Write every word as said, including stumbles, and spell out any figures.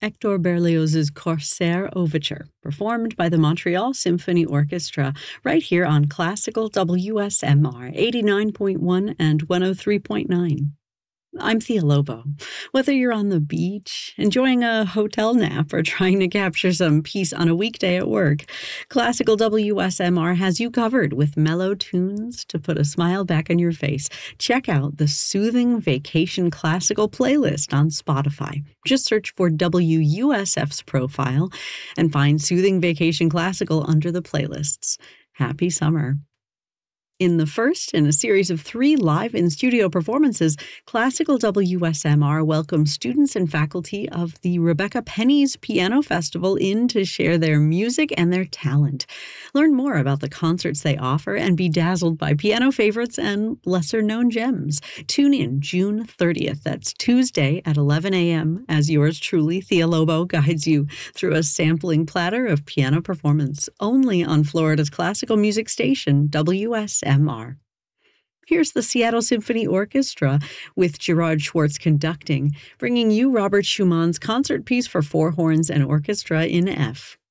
Hector Berlioz's Corsair Overture, performed by the Montreal Symphony Orchestra, right here on Classical W S M R eighty-nine point one and one oh three point nine. I'm Thea Lobo. Whether you're on the beach, enjoying a hotel nap, or trying to capture some peace on a weekday at work, Classical W S M R has you covered with mellow tunes to put a smile back on your face. Check out the Soothing Vacation Classical playlist on Spotify. Just search for W U S F's profile and find Soothing Vacation Classical under the playlists. Happy summer. In the first in a series of three live in-studio performances, Classical W S M R welcomes students and faculty of the Rebecca Penny's Piano Festival in to share their music and their talent. Learn more about the concerts they offer and be dazzled by piano favorites and lesser-known gems. Tune in June thirtieth, that's Tuesday at eleven a.m. as yours truly, Thea Lobo, guides you through a sampling platter of piano performance, only on Florida's classical music station, W S M R. Here's the Seattle Symphony Orchestra with Gerard Schwartz conducting, bringing you Robert Schumann's concert piece for four horns and orchestra in F.